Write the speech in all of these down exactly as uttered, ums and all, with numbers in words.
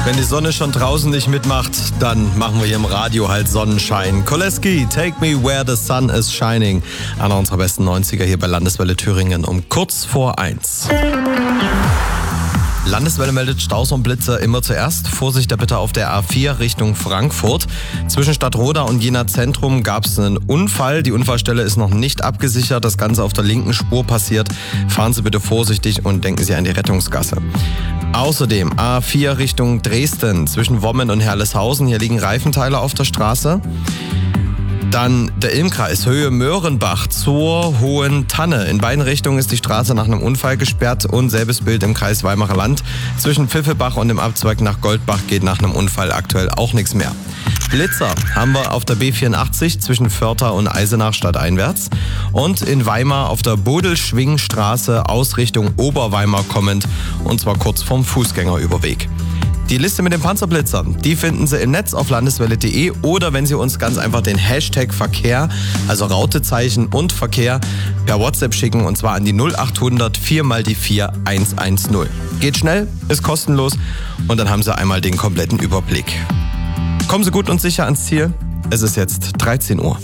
Wenn die Sonne schon draußen nicht mitmacht, dann machen wir hier im Radio halt Sonnenschein. Koleski, Take Me Where the Sun is Shining. Einer unserer besten neunziger hier bei Landeswelle Thüringen um kurz vor eins. Landeswelle meldet Staus und Blitzer immer zuerst. Vorsicht da bitte auf der A vier Richtung Frankfurt. Zwischen Stadtroda und Jena Zentrum gab es einen Unfall. Die Unfallstelle ist noch nicht abgesichert. Das Ganze auf der linken Spur passiert. Fahren Sie bitte vorsichtig und denken Sie an die Rettungsgasse. Außerdem A vier Richtung Dresden zwischen Wommen und Herleshausen. Hier liegen Reifenteile auf der Straße. Dann der Ilmkreis, Höhe Möhrenbach zur Hohen Tanne. In beiden Richtungen ist die Straße nach einem Unfall gesperrt und selbes Bild im Kreis Weimarer Land. Zwischen Pfiffelbach und dem Abzweig nach Goldbach geht nach einem Unfall aktuell auch nichts mehr. Blitzer haben wir auf der B vierundachtzig zwischen Vörter und Eisenach stadteinwärts und in Weimar auf der Bodelschwingstraße aus Richtung Oberweimar kommend und zwar kurz vorm Fußgängerüberweg. Die Liste mit den Panzerblitzern, die finden Sie im Netz auf landeswelle punkt de oder wenn Sie uns ganz einfach den Hashtag Verkehr, also Rautezeichen und Verkehr, per WhatsApp schicken und zwar an die null achthundert vier mal die vier eins eins null. Geht schnell, ist kostenlos und dann haben Sie einmal den kompletten Überblick. Kommen Sie gut und sicher ans Ziel. Es ist jetzt dreizehn Uhr.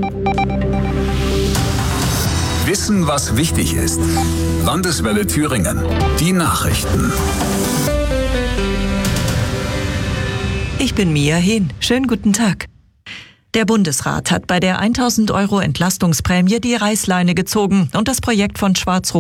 Wissen, was wichtig ist. Landeswelle Thüringen. Die Nachrichten. Ich bin Mia Hehn. Schönen guten Tag. Der Bundesrat hat bei der tausend Euro Entlastungsprämie die Reißleine gezogen und das Projekt von Schwarz-Rot